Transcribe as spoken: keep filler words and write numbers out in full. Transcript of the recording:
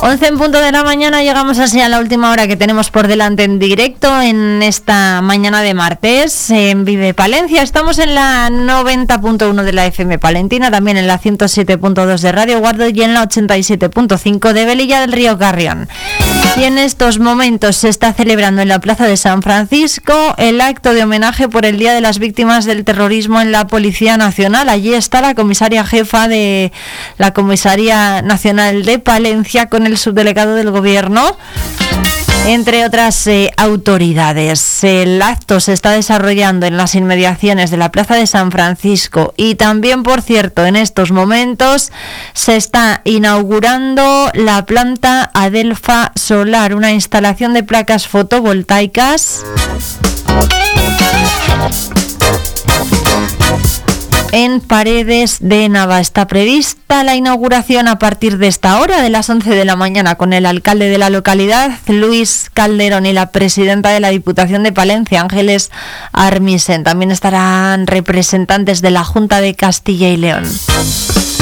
once en punto de la mañana, llegamos así a la última hora que tenemos por delante en directo en esta mañana de martes en Vive Palencia. Estamos en la noventa punto uno de la F M palentina, también en la ciento siete punto dos de Radio Guardo y en la ochenta y siete punto cinco de Velilla del Río Carrión. Y en estos momentos se está celebrando en la Plaza de San Francisco el acto de homenaje por el Día de las Víctimas del Terrorismo en la Policía Nacional. Allí está la comisaria jefa de la Comisaría Nacional de Palencia con el subdelegado del Gobierno, entre otras eh, autoridades. El acto se está desarrollando en las inmediaciones de la Plaza de San Francisco y también, por cierto, en estos momentos se está inaugurando la planta Adelfa Solar, una instalación de placas fotovoltaicas en Paredes de Nava. Está prevista la inauguración a partir de esta hora, de las once de la mañana, con el alcalde de la localidad, Luis Calderón, y la presidenta de la Diputación de Palencia, Ángeles Armisen. También estarán representantes de la Junta de Castilla y León.